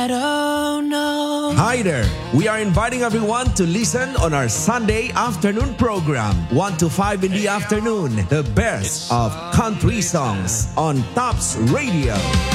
I don't know. Hi there. We are inviting everyone to listen on our Sunday afternoon program, 1 to 5 in the afternoon. The best of country songs on Tops Radio.